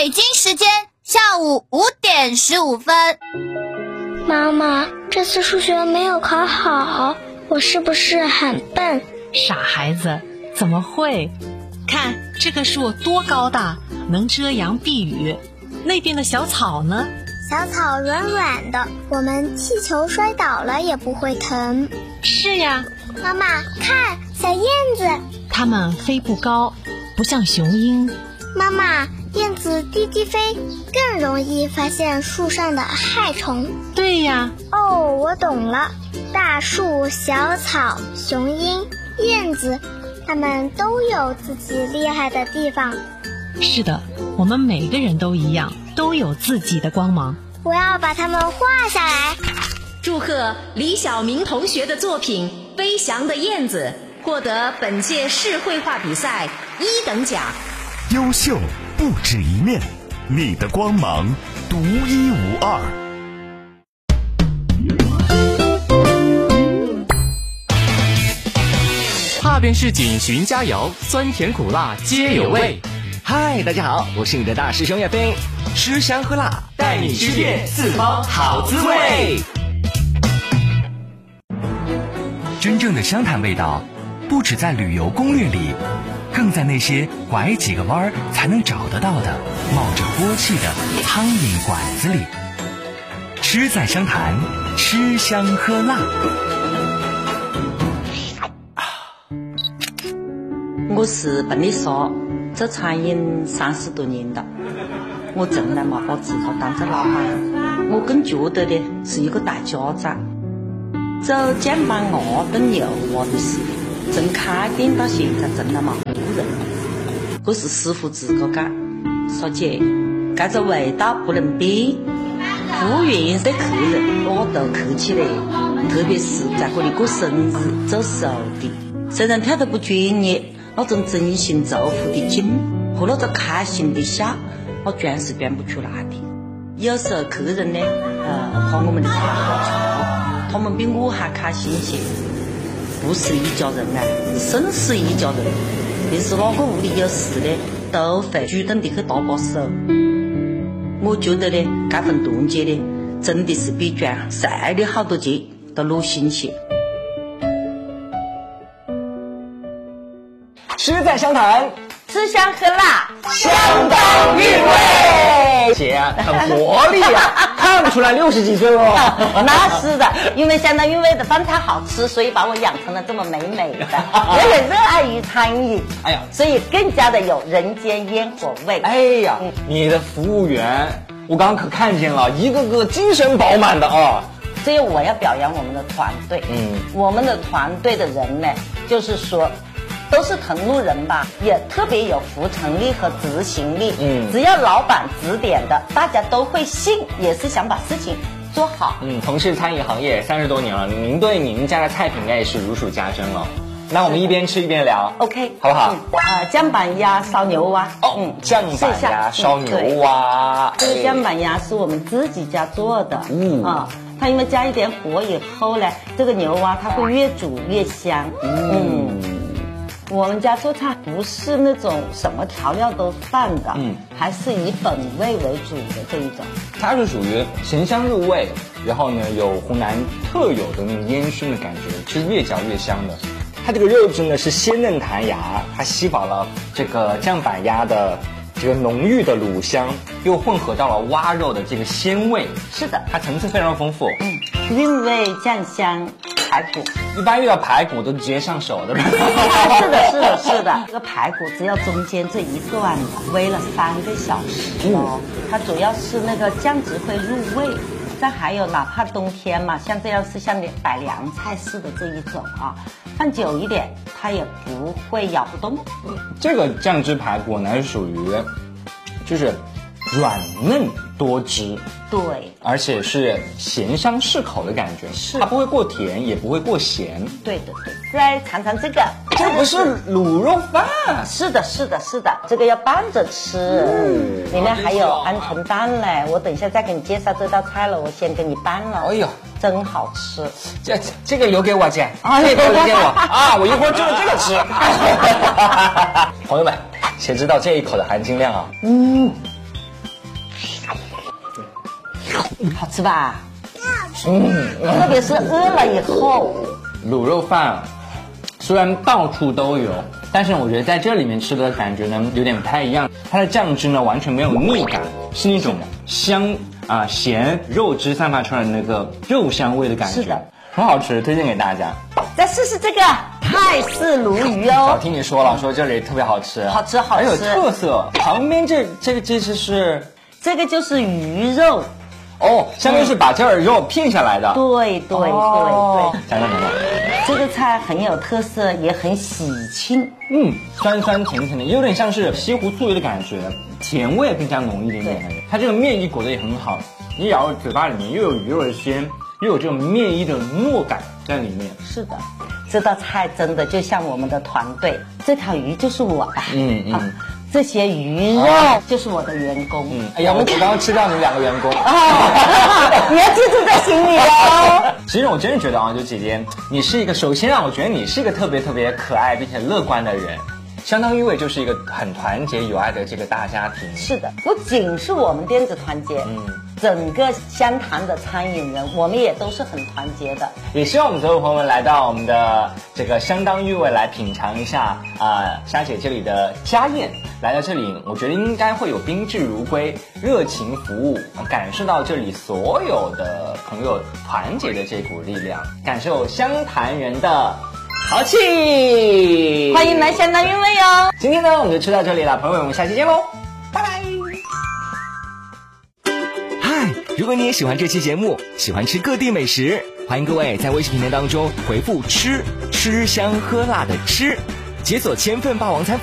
北京时间下午5点15分。 妈妈，这次数学没有考好，我是不是很笨？ 傻孩子，怎么会？看这个树多高大，能遮阳避雨。那边的小草呢？ 小草软软的，我们气球摔倒了也不会疼。 是呀。 妈妈，看，小燕子。 它们飞不高，不像雄鹰。 妈妈，燕子低低飞，更容易发现树上的害虫。 对呀。 哦，我懂了。大树、小草、雄鹰、燕子，它们都有自己厉害的地方。 是的，我们每个人都一样，都有自己的光芒。 我要把它们画下来。 祝贺李晓明同学的作品《飞翔的燕子》获得本届市绘画比赛1等奖。 优秀不止一面，你的光芒独一无二。 踏遍市井寻佳肴，酸甜苦辣皆有味。 嗨，大家好，我是你的大师兄叶飞，吃香喝辣， 带你吃遍四方好滋味。 真正的湘潭味道，不只在旅游攻略里，更在那些拐几个弯才能找得到的冒着锅气的苍蝇馆子里。吃在湘潭，吃香喝辣。 我是本地少，做餐饮30多年了，我从来没把自己当成老板，我更觉得的是一个大家长。做酱板鸭炖牛蛙的事，从开店到现在从来没唬人，这是师傅自个干。说姐，这个味道不能变，服务员对客人多都客气嘞，特别是在这里过生日做手的，虽然跳得不专业，那种真心祝福的劲和那个开心的笑，我全是变不出来的。有时候客人呢，看我们的菜好吃，他们比我还开心些。不是一家人啊，胜似一家人。但是哪个屋里有事呢，都会主动的去搭把手。我觉得呢，这份团结呢，真的是比赚晒的好多钱都落心些。 吃在湘潭， 吃香喝辣， 相当韵味。姐很活力啊，看不出来60几岁了。 那是的，因为相当韵味的饭太好吃，所以把我养成了这么美美的。我也热爱于餐饮， 哎呀， 所以更加的有人间烟火味。 哎呀，你的服务员，我刚刚可看见了，一个个精神饱满的啊。 所以我要表扬我们的团队。我们的团队的人呢，就是说都是同路人吧，也特别有服从力和执行力。只要老板指点的，大家都会信，也是想把事情做好。 从事餐饮行业30多年了，您对您家的菜品应该也是如数家珍了。那我们一边吃一边聊 ，OK， 好不好？ 酱板鸭烧牛蛙。 酱板鸭烧牛蛙。 这个酱板鸭是我们自己家做的。它因为加一点火以后呢，这个牛蛙它会越煮越香。我们家做菜不是那种什么调料都放的，还是以本味为主的这一种。 它是属于咸香入味，然后呢有湖南特有的那种烟熏的感觉，是越嚼越香的。它这个肉质呢是鲜嫩弹牙，它吸饱了这个酱板鸭的这个浓郁的卤香，又混合到了蛙肉的这个鲜味。 是的， 它层次非常丰富。 韵味酱香排骨， 一般遇到排骨都直接上手的。 是的，是的，是的。这个排骨只要中间这一段煨了3个小时它主要是那个酱汁会入味。再还有，哪怕冬天嘛，像这样是像摆凉菜式的这一种放久一点，它也不会咬不动。 这个酱汁排骨呢是属于，就是软嫩多汁， 对， 而且是咸香适口的感觉，它不会过甜，也不会过咸。 对的，对。再尝尝这个， 这不是卤肉饭？ 是的，是的，是的，这个要拌着吃，里面还有鹌鹑蛋嘞。我等一下再给你介绍这道菜了，我先给你拌了。 哎呦， 真好吃！ 这个留给我姐，这个留给我我一会儿就这个吃。朋友们，谁知道这一口的含金量好吃吧？特别是饿了以后。 卤肉饭虽然到处都有，但是我觉得在这里面吃的感觉呢有点不太一样。它的酱汁呢完全没有腻感，是那种香咸肉汁散发出来的那个肉香味的感觉。 是的， 很好吃，推荐给大家。 再试试这个泰式鲈鱼哦。 早听你说了，说这里特别好吃， 好吃， 很有特色。旁边这个其实是这个就是鱼肉。 哦，相当于是把这儿肉片下来的。 对。 讲讲。 这个菜很有特色，也很喜庆。 酸酸甜甜的，有点像是西湖醋鱼的感觉，甜味更加浓一点点。它这个面衣裹得也很好，你咬到嘴巴里面又有鱼肉的鲜，又有这种面衣的糯感在里面。 是的，这道菜真的就像我们的团队，这条鱼就是我的。这些鱼肉就是我的员工。 哎呀，我刚刚吃掉你们2个员工。 你要记住在心里哦。 其实我真的觉得就姐姐，你是一个，首先我觉得你是一个特别特别可爱并且乐观的人，相当于我就是一个很团结有爱的这个大家庭。 是的，不仅是我们店子团结，整个湘潭的餐饮人，我们也都是很团结的。 也希望我们所有朋友们来到我们的这个相当韵味来品尝一下虾姐这里的家宴。来到这里，我觉得应该会有宾至如归，热情服务，感受到这里所有的朋友团结的这股力量，感受湘潭人的豪气。 欢迎来湘潭韵味哦！ 今天呢，我们就吃到这里了，朋友们，我们下期见喽，拜拜。 嗨，如果你也喜欢这期节目，喜欢吃各地美食，欢迎各位在微信评论当中回复吃香喝辣的吃，解锁千份霸王餐